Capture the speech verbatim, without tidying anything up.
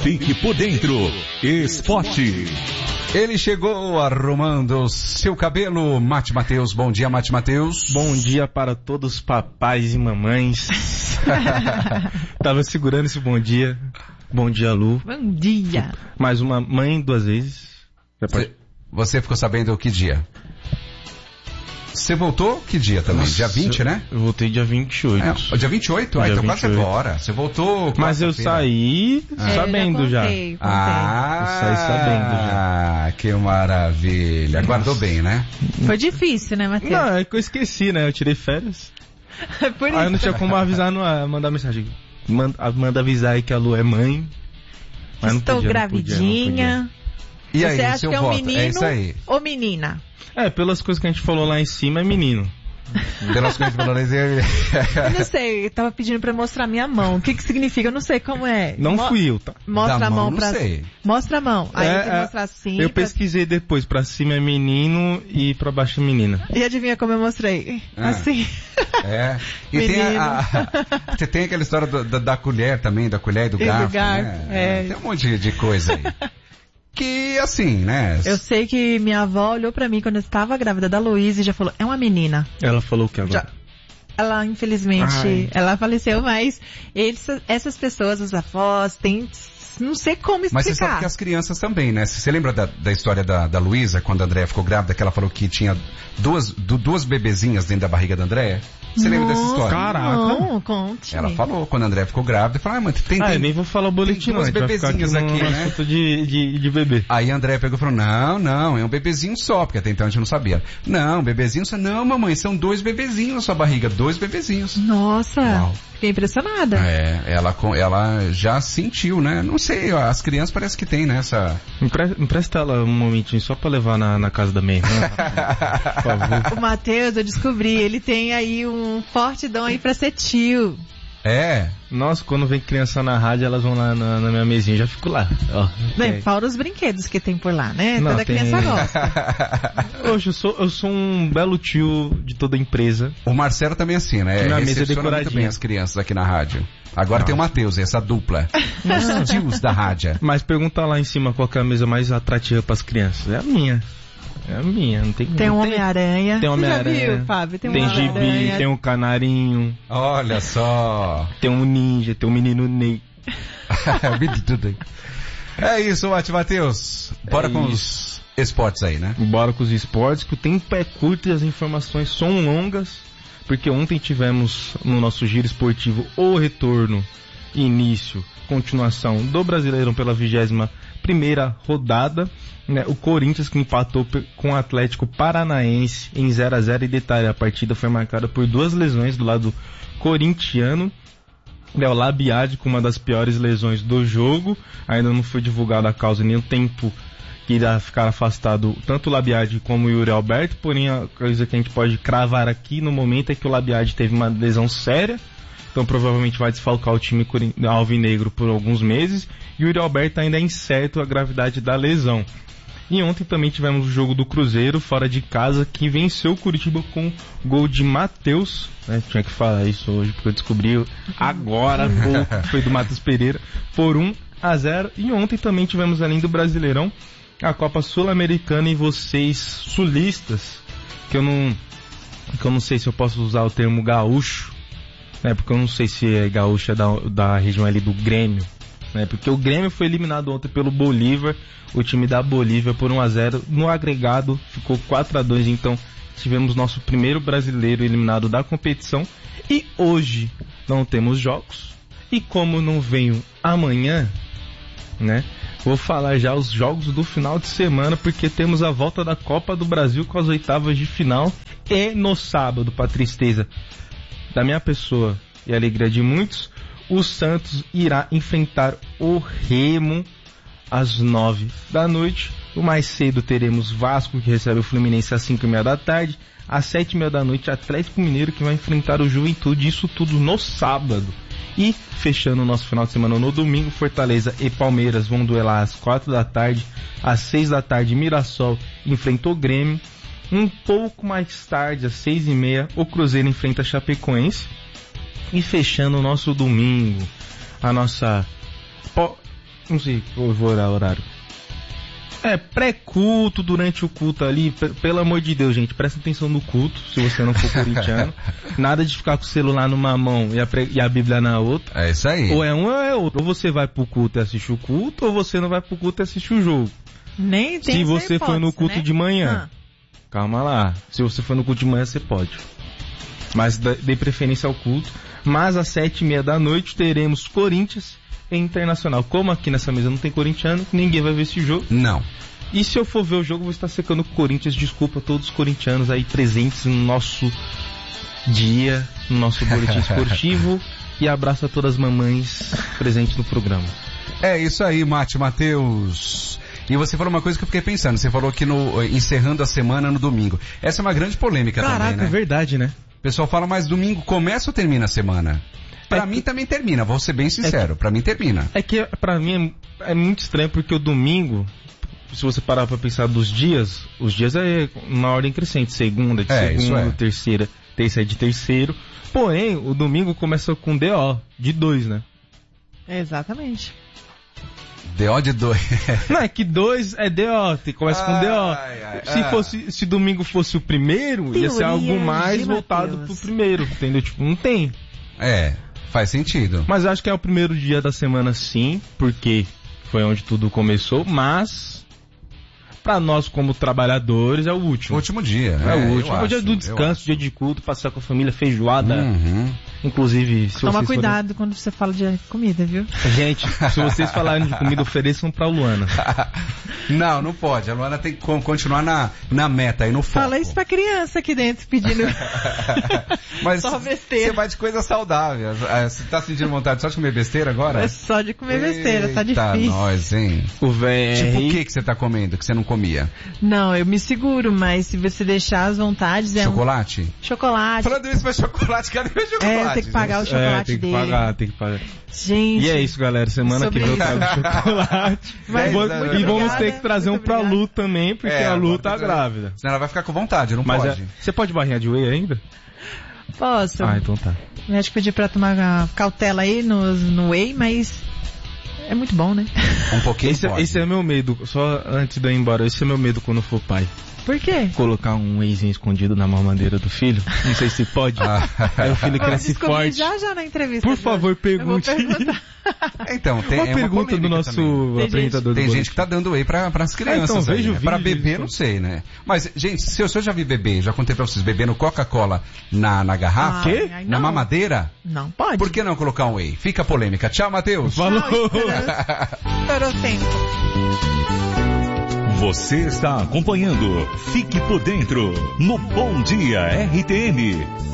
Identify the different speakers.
Speaker 1: Fique por dentro. Esporte.
Speaker 2: Ele chegou arrumando seu cabelo. Mate Mateus, bom dia, Mate Mateus.
Speaker 3: Bom dia para todos os papais e mamães. Tava segurando esse bom dia. Bom dia, Lu.
Speaker 4: Bom dia.
Speaker 3: Mais uma mãe duas vezes.
Speaker 2: Você, você ficou sabendo que dia? Você voltou que dia também? Nossa, dia vinte, né?
Speaker 3: Eu voltei dia vinte e oito.
Speaker 2: É, dia vinte e oito? Ah, então quase agora. Você voltou...
Speaker 3: Mas eu saí
Speaker 4: ah.
Speaker 3: sabendo
Speaker 4: é,
Speaker 3: já.
Speaker 4: Contei, contei.
Speaker 2: Ah,
Speaker 3: eu saí sabendo já.
Speaker 2: Ah, que maravilha. Guardou bem, né?
Speaker 4: Foi difícil, né, Matheus?
Speaker 3: Não, é que eu esqueci, né? Eu tirei férias.
Speaker 4: Por isso.
Speaker 3: Aí eu não tinha como avisar, no, mandar mensagem. Manda, manda avisar aí que a Lu é mãe. Mas
Speaker 4: Estou
Speaker 3: não podia,
Speaker 4: gravidinha.
Speaker 3: Não podia, não podia.
Speaker 2: E aí,
Speaker 4: você acha
Speaker 2: seu
Speaker 4: que é um
Speaker 2: voto?
Speaker 4: menino
Speaker 2: É isso aí.
Speaker 4: ou menina?
Speaker 3: É, pelas coisas que a gente falou lá em cima, é menino.
Speaker 2: Pelas coisas que falou lá em cima.
Speaker 4: Eu não sei, eu tava pedindo pra mostrar minha mão. O que que significa? Eu não sei como é.
Speaker 3: Não
Speaker 4: Mo-
Speaker 3: fui eu, tá?
Speaker 4: Mostra
Speaker 2: Da
Speaker 4: a mão,
Speaker 2: mão, não
Speaker 4: pra...
Speaker 2: sei.
Speaker 4: Mostra a mão. Aí
Speaker 3: É,
Speaker 4: tem que
Speaker 3: é,
Speaker 4: mostrar assim.
Speaker 3: Eu
Speaker 4: pra...
Speaker 3: pesquisei depois, pra cima é menino e pra baixo é menina.
Speaker 4: E adivinha como eu mostrei?
Speaker 2: Ah.
Speaker 4: Assim.
Speaker 2: É. E tem, a, a, você tem aquela história do, da, da colher também, da colher e do
Speaker 4: E do
Speaker 2: garfo,
Speaker 4: garfo,
Speaker 2: né?
Speaker 4: é.
Speaker 2: Tem um monte de, de coisa aí. Que, assim, né?
Speaker 4: Eu sei que minha avó olhou pra mim quando eu estava grávida da Luísa e já falou, é uma menina.
Speaker 3: Ela falou o que agora?
Speaker 4: Já. Ela, infelizmente,
Speaker 3: Ai.
Speaker 4: ela faleceu, mas eles, essas pessoas, os avós, têm, não sei como explicar.
Speaker 2: Mas você sabe que as crianças também, né? Você lembra da, da história da, da Luísa, quando a Andréia ficou grávida, que ela falou que tinha duas, du, duas bebezinhas dentro da barriga da Andréia? Você lembra dessa história?
Speaker 3: Caraca.
Speaker 4: Não, conte.
Speaker 2: Ela falou, quando a Andréia ficou grávida, falou, ah, mãe, tem,
Speaker 3: Ah,
Speaker 2: tem...
Speaker 3: eu nem vou falar o boletim,
Speaker 2: tem duas
Speaker 3: não, a gente vai ficar
Speaker 2: bebezinhas
Speaker 3: aqui,
Speaker 2: aqui,
Speaker 3: no
Speaker 2: né?
Speaker 3: assunto de, de, de bebê.
Speaker 2: Aí a Andréia pegou e falou, não, não, é um bebezinho só, porque até então a gente não sabia. Não, bebezinho só, não, mamãe, são dois bebezinhos na sua barriga, dois bebezinhos.
Speaker 4: Nossa,
Speaker 2: Uau.
Speaker 4: fiquei impressionada.
Speaker 2: É, ela, ela já sentiu, né? Não sei, as crianças parece que tem, né, essa...
Speaker 3: Empre, empresta ela um momentinho só pra levar na, na casa da minha irmã. Por favor.
Speaker 4: O Matheus, eu descobri, ele tem aí um forte dom aí pra ser tio.
Speaker 2: É.
Speaker 3: Nossa, quando vem criança na rádio, elas vão lá na, na minha mesinha, já fico lá. Ó,
Speaker 4: Bem,
Speaker 3: é.
Speaker 4: fora os brinquedos que tem por lá, né?
Speaker 3: Não,
Speaker 4: Toda
Speaker 3: tem-
Speaker 4: criança gosta.
Speaker 3: Hoje eu sou, eu sou um belo tio de toda a empresa.
Speaker 2: O Marcelo também é assim, né?
Speaker 3: Na mesa
Speaker 2: Recepciona muito
Speaker 3: decoradinha.
Speaker 2: bem as crianças aqui na rádio. Agora
Speaker 3: Nossa.
Speaker 2: tem o Matheus, essa dupla. Os tios da rádio.
Speaker 3: Mas pergunta lá em cima qual que é a mesa mais atrativa pras crianças. É a minha. É a minha, não tem
Speaker 4: Tem
Speaker 3: não
Speaker 4: um Homem-Aranha.
Speaker 3: Tem
Speaker 4: Você já
Speaker 3: Homem-Aranha.
Speaker 4: viu, Fábio? Tem um
Speaker 3: Tem gibi,
Speaker 4: Homem-Aranha.
Speaker 3: tem um canarinho,
Speaker 2: Olha só.
Speaker 3: tem um ninja, tem um menino Ney.
Speaker 2: É isso, Mate Matheus. Bora
Speaker 3: É
Speaker 2: com
Speaker 3: isso.
Speaker 2: os esportes aí, né?
Speaker 3: Bora com os esportes, que o tempo é curto e as informações são longas, porque ontem tivemos no nosso giro esportivo o retorno, início, continuação do Brasileirão pela vigésima primeira rodada, né? O Corinthians que empatou pe- com o Atlético Paranaense em zero a zero, e detalhe, a partida foi marcada por duas lesões do lado corintiano. É o Labiade com uma das piores lesões do jogo, ainda não foi divulgada a causa nem o tempo que irá ficar afastado tanto o Labiade como o Yuri Alberto, porém a coisa que a gente pode cravar aqui no momento é que o Labiade teve uma lesão séria, então provavelmente vai desfalcar o time corin- alvinegro por alguns meses, e o Yuri Alberto ainda é incerto a gravidade da lesão. E ontem também tivemos o jogo do Cruzeiro fora de casa, que venceu o Curitiba com gol de Matheus, né? Tinha que falar isso hoje porque eu descobri agora, pouco, foi do Matheus Pereira, por um a zero. E ontem também tivemos, além do Brasileirão, a Copa Sul-Americana, e vocês sulistas, que eu não que eu não sei se eu posso usar o termo gaúcho, né? Porque eu não sei se é gaúcha da, da região ali do Grêmio, né? Porque o Grêmio foi eliminado ontem pelo Bolívar, o time da Bolívia, por um a zero, no agregado ficou quatro a dois, então tivemos nosso primeiro brasileiro eliminado da competição. E hoje não temos jogos, e como não venho amanhã, né, vou falar já os jogos do final de semana, porque temos a volta da Copa do Brasil com as oitavas de final, e no sábado, para tristeza da minha pessoa e alegria de muitos, o Santos irá enfrentar o Remo às nove da noite. O mais cedo teremos Vasco, que recebe o Fluminense às cinco e meia da tarde. Às sete e meia da noite, Atlético Mineiro, que vai enfrentar o Juventude. Isso tudo no sábado. E fechando o nosso final de semana no domingo, Fortaleza e Palmeiras vão duelar às quatro da tarde. Às seis da tarde, Mirassol enfrenta o Grêmio. Um pouco mais tarde, às seis e meia, o Cruzeiro enfrenta a Chapecoense. E fechando o nosso domingo, a nossa po- Não sei, eu vou olhar o horário. É, pré-culto, durante o culto ali, p- pelo amor de Deus, gente, presta atenção no culto, se você não for corintiano. Nada de ficar com o celular numa mão e a, pre- e a Bíblia na outra.
Speaker 2: É isso aí.
Speaker 3: Ou é um ou é outro. Ou você vai pro culto e assiste o culto, ou você não vai pro culto e assiste o jogo.
Speaker 4: Nem tem
Speaker 3: Se
Speaker 4: essa
Speaker 3: você foi no
Speaker 4: hipótese,
Speaker 3: culto
Speaker 4: né?
Speaker 3: de manhã,
Speaker 4: Ah.
Speaker 3: calma lá. Se você for no culto de manhã, você pode. Mas dê dê preferência ao culto. Mas às sete e meia da noite teremos Corinthians e Internacional. Como aqui nessa mesa não tem corintiano, ninguém vai ver esse jogo.
Speaker 2: Não.
Speaker 3: E se eu for ver o jogo, eu vou estar secando o Corinthians. Desculpa a todos os corintianos aí presentes no nosso dia, no nosso boletim esportivo. E abraço a todas as mamães presentes no programa.
Speaker 2: É isso aí, Mate Matheus. E você falou uma coisa que eu fiquei pensando. Você falou que no, encerrando a semana no domingo. Essa é uma grande polêmica
Speaker 3: Caraca,
Speaker 2: também, né?
Speaker 3: é verdade, né?
Speaker 2: O pessoal fala, mas domingo começa ou termina a semana? Pra
Speaker 3: É
Speaker 2: mim
Speaker 3: que-
Speaker 2: também termina, vou ser bem sincero. Pra mim termina.
Speaker 3: É que pra mim é, é muito estranho porque o domingo, se você parar pra pensar dos dias, os dias é uma ordem crescente. Segunda de
Speaker 2: É, isso
Speaker 3: segunda,
Speaker 2: é.
Speaker 3: terceira, terça é de terceiro. Porém, o domingo começa com D O, de dois, né?
Speaker 4: Exatamente.
Speaker 2: D O de dois.
Speaker 3: Não, é que dois é D O, tem- começa com D O.
Speaker 2: Ai, ai,
Speaker 3: Se
Speaker 2: ah.
Speaker 3: fosse, se domingo fosse o primeiro, ia ser
Speaker 4: Teoria
Speaker 3: algo mais
Speaker 4: de
Speaker 3: voltado
Speaker 4: Mateus.
Speaker 3: pro primeiro, entendeu? Tipo, não tem.
Speaker 2: É, faz sentido.
Speaker 3: Mas eu acho que é o primeiro dia da semana sim, porque foi onde tudo começou, mas pra nós como trabalhadores é o último.
Speaker 2: Último dia,
Speaker 3: É
Speaker 2: né?
Speaker 3: o último.
Speaker 2: Eu
Speaker 3: É o dia
Speaker 2: acho,
Speaker 3: do
Speaker 2: eu
Speaker 3: descanso,
Speaker 2: acho.
Speaker 3: dia de culto, passear com a família, feijoada.
Speaker 2: Uhum.
Speaker 3: Inclusive, se
Speaker 4: Toma
Speaker 3: vocês
Speaker 4: cuidado quando você fala de comida, viu?
Speaker 3: forem... Gente, se vocês falarem de comida, ofereçam pra Luana.
Speaker 2: Não, não pode. A Luana tem que con- continuar na, na meta aí, no foco.
Speaker 4: Fala isso pra criança aqui dentro pedindo.
Speaker 2: Mas
Speaker 4: Só besteira.
Speaker 2: você vai de coisa saudável. Ah, Você tá sentindo vontade só de comer besteira agora?
Speaker 4: É só de comer besteira, tá
Speaker 2: Eita,
Speaker 4: difícil.
Speaker 2: nós, hein?
Speaker 3: O V R...
Speaker 2: Tipo o que que você tá comendo que você não comia?
Speaker 4: Não, eu me seguro, mas se você deixar as vontades é
Speaker 2: Chocolate?
Speaker 4: um chocolate.
Speaker 2: Falando isso, mas chocolate, cadê o chocolate?
Speaker 4: É, eu tenho que pagar o
Speaker 2: gente?
Speaker 4: chocolate
Speaker 3: É, tem que
Speaker 4: dele.
Speaker 3: pagar, tem que pagar.
Speaker 4: Gente.
Speaker 3: E é isso, galera. Semana que vem eu trago chocolate.
Speaker 2: Mas,
Speaker 3: e vou-
Speaker 2: muito
Speaker 3: e vamos
Speaker 4: obrigada,
Speaker 3: ter que trazer um
Speaker 4: muito
Speaker 3: pra
Speaker 4: obrigada.
Speaker 3: Lu também, porque
Speaker 2: É,
Speaker 3: a Lu
Speaker 2: agora
Speaker 3: tá
Speaker 2: tem que-
Speaker 3: grávida.
Speaker 2: Senão ela vai ficar com vontade, não
Speaker 3: Mas
Speaker 2: pode.
Speaker 3: é- você pode barrinha de whey ainda?
Speaker 4: Posso.
Speaker 3: Ah, então tá.
Speaker 4: O médico pediu pra tomar a cautela aí no, no whey, mas é muito bom, né?
Speaker 2: Um pouquinho
Speaker 3: Esse,
Speaker 2: pode.
Speaker 3: esse é meu medo, só antes de eu ir embora, esse é meu medo quando eu for pai.
Speaker 4: Por quê?
Speaker 3: Colocar um wheyzinho escondido na mamadeira do filho. Não sei se pode.
Speaker 2: Ah.
Speaker 3: Aí o filho
Speaker 4: Eu
Speaker 3: cresce
Speaker 4: descobri
Speaker 3: forte.
Speaker 4: já já na entrevista.
Speaker 3: Por
Speaker 4: de
Speaker 3: favor,
Speaker 4: hoje. Eu vou
Speaker 3: pergunte.
Speaker 4: perguntar.
Speaker 2: Então, tem
Speaker 3: Uma
Speaker 2: é
Speaker 3: pergunta do
Speaker 2: polêmica
Speaker 3: nosso
Speaker 2: também.
Speaker 4: Tem
Speaker 3: apresentador
Speaker 2: Tem
Speaker 3: do
Speaker 2: gente que tá dando whey pra, pras crianças.
Speaker 3: então,
Speaker 2: aí,
Speaker 3: veja o
Speaker 2: né? Pra
Speaker 3: vídeo,
Speaker 2: bebê,
Speaker 3: isso.
Speaker 2: não sei, né? Mas, gente, se eu, se eu já vi bebê, já contei pra vocês, bebendo Coca-Cola na, na garrafa,
Speaker 4: Ah,
Speaker 3: Quê?
Speaker 4: ai,
Speaker 2: na
Speaker 4: não.
Speaker 2: mamadeira,
Speaker 4: Não pode.
Speaker 2: por que não colocar um whey? Fica a polêmica. Tchau, Matheus.
Speaker 3: Falou!
Speaker 4: Estourou o tempo.
Speaker 1: Você está acompanhando Fique por Dentro no Bom Dia R T N.